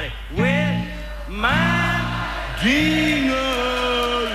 everybody with my ding-a-ling.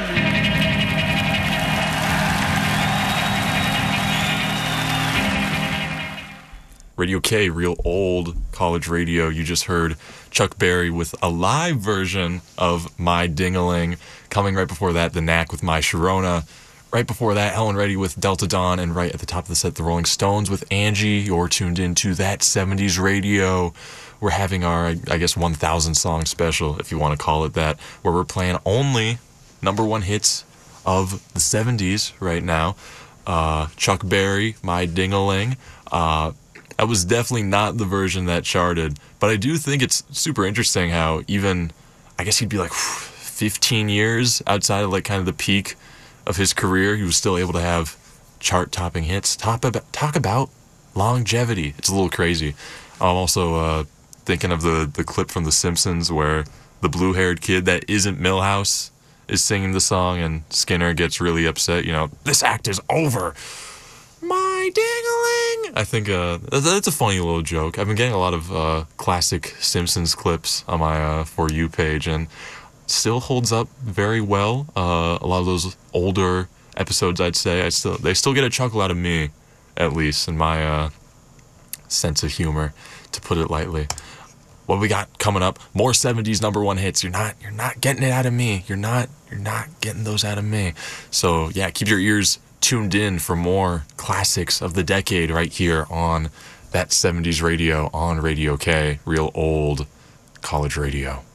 Radio K, real old college radio. You just heard Chuck Berry with a live version of My Ding-a-ling. Coming right before that, The Knack with My Sharona. Right before that, Helen Reddy with Delta Dawn. And right at the top of the set, the Rolling Stones with Angie. You're tuned into That 70s Radio. We're having our, I guess, 1,000 song special, if you want to call it that, where we're playing only number one hits of the 70s right now. Chuck Berry, My Ding-a-ling. That was definitely not the version that charted, but I do think it's super interesting how even, I guess he'd be like 15 years outside of like kind of the peak of his career, he was still able to have chart-topping hits. Talk about longevity. It's a little crazy. I'm also thinking of the clip from The Simpsons where the blue-haired kid that isn't Milhouse is singing the song and Skinner gets really upset. You know, this act is over. My ding-a-ling. I think that's a funny little joke. I've been getting a lot of classic Simpsons clips on my For You page, and still holds up very well. A lot of those older episodes, I'd say, they still get a chuckle out of me, at least, in my sense of humor, to put it lightly. What we got coming up? More 70s number one hits. You're not getting it out of me. You're not getting those out of me. So yeah, keep your ears tuned in for more classics of the decade right here on That 70s Radio on Radio K, real old college radio.